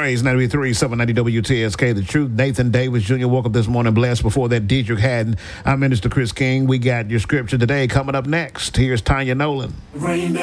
Praise 93, 790 WTSK, The Truth. Nathan Davis Jr. woke up this morning blessed. Before that, Dietrich Haddon. I'm Minister Chris King. We got your scripture today coming up next. Here's Tanya Nolan. Rain